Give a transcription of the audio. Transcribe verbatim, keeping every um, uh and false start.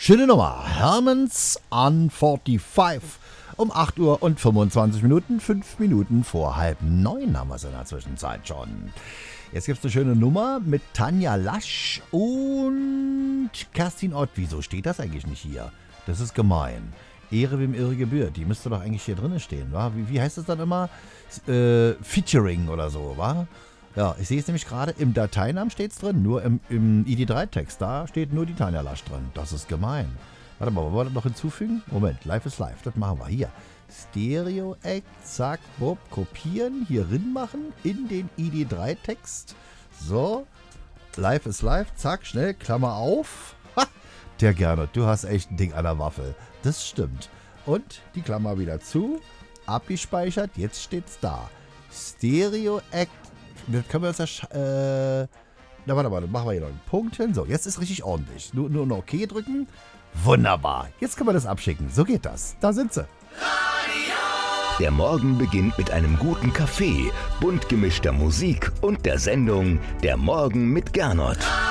Schöne Nummer. Hermans on fünfundvierzig. Um acht Uhr und fünfundzwanzig Minuten, fünf Minuten vor halb neun haben wir es in der Zwischenzeit schon. Jetzt gibt es eine schöne Nummer mit Tanja Lasch und Kerstin Ott. Wieso steht das eigentlich nicht hier? Das ist gemein. Ehre wem Ehre gebührt. Die müsste doch eigentlich hier drin stehen, wa? Wie, wie heißt es dann immer? Äh, Featuring oder so, wa? Ja, ich sehe es nämlich gerade, im Dateinamen steht es drin, nur im, im I D drei Text, da steht nur die Tanja Lasch drin. Das ist gemein. Warte mal, wollen wir das noch hinzufügen? Moment, live ist live, das machen wir. Hier, Stereo-Act, zack, bob, kopieren, hier rin machen, in den I D drei Text. So, live ist live, zack, schnell, Klammer auf. Ha, der Gernot, du hast echt ein Ding an der Waffel. Das stimmt. Und die Klammer wieder zu, abgespeichert, jetzt steht's da. Stereo-Act, das können wir uns ja, sch- äh, na warte mal, dann machen wir hier noch einen Punkt hin. So, jetzt ist richtig ordentlich. Nur, nur noch OK drücken. Wunderbar. Jetzt können wir das abschicken. So geht das. Da sind sie. Der Morgen beginnt mit einem guten Kaffee, bunt gemischter Musik und der Sendung Der Morgen mit Gernot.